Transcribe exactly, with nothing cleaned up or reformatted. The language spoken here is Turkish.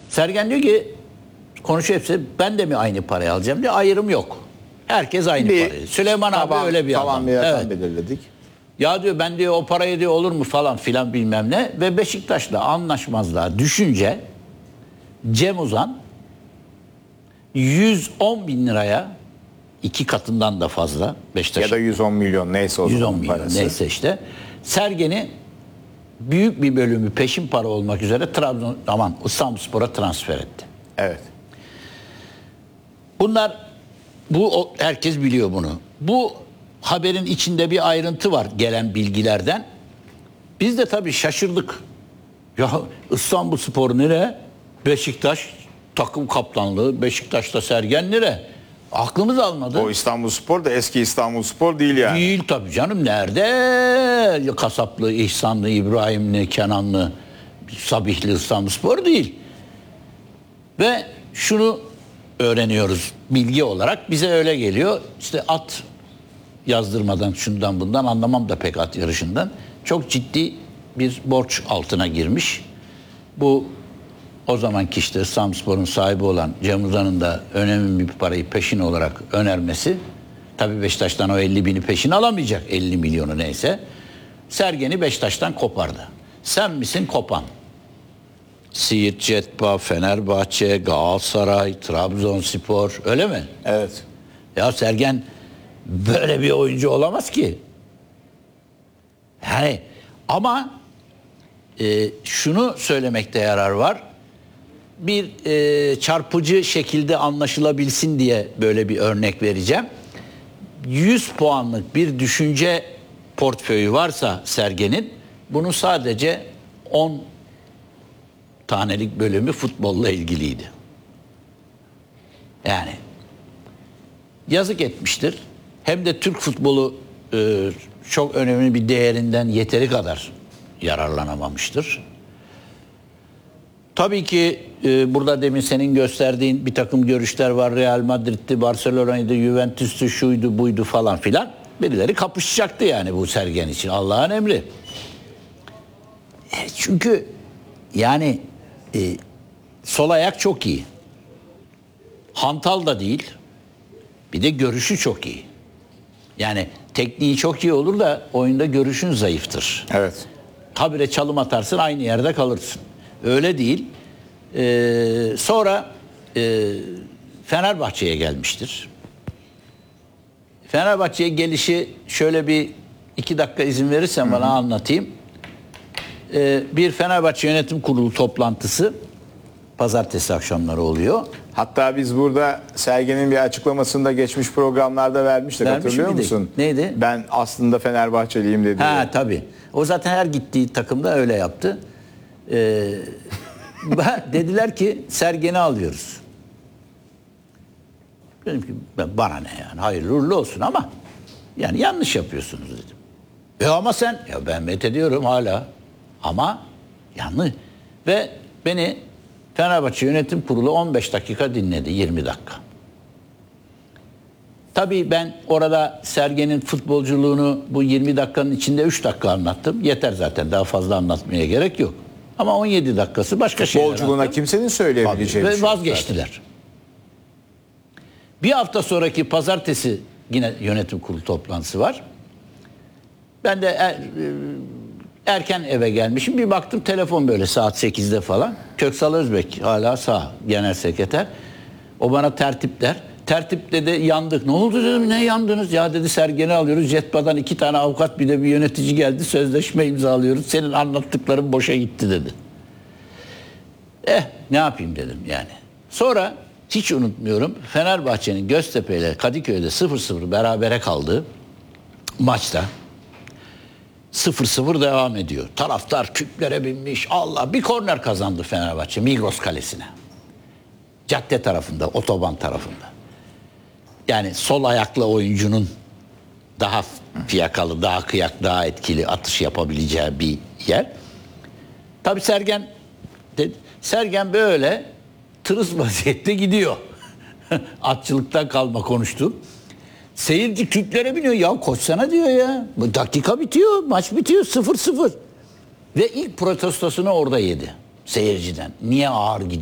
Sergen diyor ki, konuşuyor hepsi, ben de mi aynı parayı alacağım diyor. Ayrım yok. Herkes aynı Bir parayı. Süleyman tamam, abi öyle bir tamam adam. bir rakam Evet. belirledik. Ya diyor ben diyor o parayı diyor olur mu falan filan bilmem ne. Ve Beşiktaş'la anlaşmazlığa düşünce Cem Uzan yüz on bin liraya, iki katından da fazla Beşiktaş, Ya da yüz on milyon neyse o yüz on zaman milyon parası. neyse işte, Sergen'i büyük bir bölümü peşin para olmak üzere Trabzon, aman İstanbulspor'a transfer etti. Evet. Bunlar, bu o- herkes biliyor bunu. Bu haberin içinde bir ayrıntı var gelen bilgilerden. Biz de tabii şaşırdık. Ya İstanbulspor nere? Beşiktaş takım kaptanlığı, Beşiktaş'ta Sergen nere? Aklımız almadı. O İstanbulspor da eski İstanbulspor değil yani. Değil tabii canım, nerede? Kasaplı, İhsanlı, İbrahimli, Kenanlı, Sabihli İstanbulspor değil. Ve şunu öğreniyoruz bilgi olarak, bize öyle geliyor. İşte at yazdırmadan, şundan bundan anlamam da pek at yarışından. Çok ciddi bir borç altına girmiş. Bu o zamanki işte İstanbulspor'un sahibi olan Cem Uzan'ın da önemli bir parayı peşin olarak önermesi. Tabii Beşiktaş'tan o elli bini peşin alamayacak, elli milyonu neyse. Sergen'i Beşiktaş'tan kopardı. Sen misin kopan? Siirt Cetba, Fenerbahçe, Galatasaray, Trabzonspor, öyle mi? Evet. Ya Sergen böyle bir oyuncu olamaz ki. Yani ama e, şunu söylemekte yarar var. Bir e, çarpıcı şekilde anlaşılabilsin diye böyle bir örnek vereceğim. yüz puanlık bir düşünce portföyü varsa Sergen'in, bunun sadece on tanelik bölümü futbolla ilgiliydi. Yani yazık etmiştir. Hem de Türk futbolu e, çok önemli bir değerinden yeteri kadar yararlanamamıştır. Tabii ki e, burada demin senin gösterdiğin bir takım görüşler var. Real Madrid'di, Barcelona'ydı, Juventus'tu, şuydu, buydu falan filan. Birileri kapışacaktı yani bu Sergen için. Allah'ın emri. E, çünkü yani e, sol ayak çok iyi. Hantal da değil. Bir de görüşü çok iyi. Yani tekniği çok iyi olur da oyunda görüşün zayıftır. Evet. Habire çalım atarsın, aynı yerde kalırsın. Öyle değil. Ee, sonra e, Fenerbahçe'ye gelmiştir. Fenerbahçe'ye gelişi şöyle bir iki dakika izin verirsen Hı-hı. bana anlatayım. Ee, bir Fenerbahçe Yönetim Kurulu toplantısı pazartesi akşamları oluyor. Hatta biz burada Sergen'in bir açıklamasında geçmiş programlarda vermiştik, Vermiş hatırlıyor miydik? musun? Neydi? Ben aslında Fenerbahçeliyim dedi. Ha tabii. O zaten her gittiği takımda öyle yaptı. Ee, dediler ki Sergen'i alıyoruz. Dedim ki bana ne yani, hayırlı uğurlu olsun ama yani yanlış yapıyorsunuz dedim. E ama sen, ya ben methediyorum hala ama yanlış. Ve beni Fenerbahçe Yönetim Kurulu on beş dakika dinledi, yirmi dakika. Tabii ben orada Sergen'in futbolculuğunu bu yirmi dakikanın içinde üç dakika anlattım. Yeter zaten, daha fazla anlatmaya gerek yok. Ama on yedi dakikası başka şeyler anlattım. Futbolculuğuna kimsenin söyleyebileceği bir Ve şey vazgeçtiler. zaten. Bir hafta sonraki pazartesi yine yönetim kurulu toplantısı var. Ben de er, erken eve gelmişim. Bir baktım telefon böyle saat sekizde falan. Köksal Özbek hala sağ, genel sekreter. O bana tertip der. Tertip dedi yandık. Ne oldu dedim, ne yandınız? Ya dedi Sergen'i alıyoruz. Jetba'dan iki tane avukat bir de bir yönetici geldi. Sözleşme imzalıyoruz. Senin anlattıkların boşa gitti dedi. Eh ne yapayım dedim yani. Sonra hiç unutmuyorum, Fenerbahçe'nin Göztepe ile Kadıköy'de sıfır sıfır berabere kaldığı maçta sıfır sıfır devam ediyor. Taraftar küplere binmiş. Allah, bir korner kazandı Fenerbahçe Migros Kalesi'ne. Cadde tarafında, otoban tarafında. Yani sol ayaklı oyuncunun daha fiyakalı, daha kıyak, daha etkili atış yapabileceği bir yer. Tabii Sergen de, Sergen böyle tırıs vaziyette gidiyor. Atçılıktan kalma konuştu. Seyirci küplere biniyor. Ya koşsana diyor ya. Bu dakika bitiyor. Maç bitiyor. sıfır sıfır. Ve ilk protestosunu orada yedi. Seyirciden. Niye ağır gidiyor?